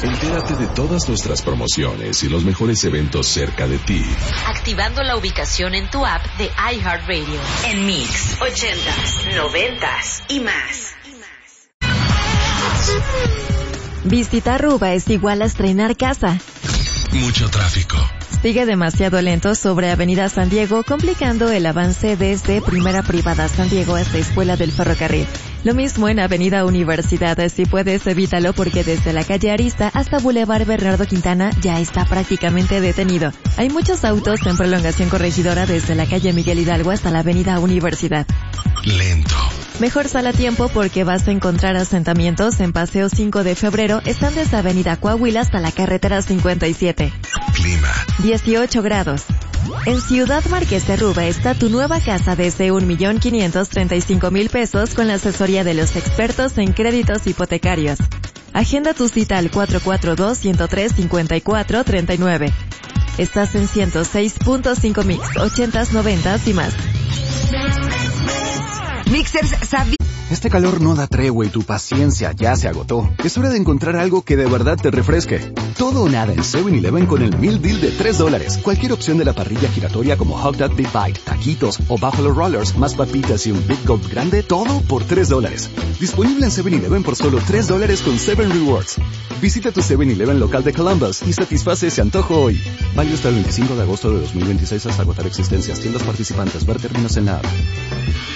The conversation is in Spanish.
Entérate de todas nuestras promociones y los mejores eventos cerca de ti. Activando la ubicación en tu app de iHeartRadio. En Mix, 80s, 90s y más. Visitar Ruba es igual a estrenar casa. Mucho tráfico. Sigue demasiado lento sobre Avenida San Diego, complicando el avance desde Primera Privada San Diego hasta Escuela del Ferrocarril. Lo mismo en Avenida Universidad, si puedes evítalo porque desde la calle Arista hasta Boulevard Bernardo Quintana ya está prácticamente detenido. Hay muchos autos en prolongación corregidora desde la calle Miguel Hidalgo hasta la Avenida Universidad. Lento. Mejor sal a tiempo porque vas a encontrar asentamientos en Paseo 5 de Febrero, están desde Avenida Coahuila hasta la carretera 57. Clima. 18 grados. En Ciudad Marqués de Ruba está tu nueva casa desde 1,535,000 pesos con la asesoría de los expertos en créditos hipotecarios. Agenda tu cita al 442-103-5439. Estás en 106.5 Mix, 80s, 90s y más. Mixers, Este calor no da tregua y tu paciencia ya se agotó. Es hora de encontrar algo que de verdad te refresque. Todo o nada en 7-Eleven con el Meal Deal de $3. Cualquier opción de la parrilla giratoria como Hot Dog Big Bite, taquitos o Buffalo Rollers, más papitas y un Big Gulp grande, todo por $3. Disponible en 7-Eleven por solo $3 con 7 Rewards. Visita tu 7-Eleven local de Columbus y satisface ese antojo hoy. Válido hasta el 25 de agosto de 2026 hasta agotar existencias. Tiendas participantes. Ver términos en la app.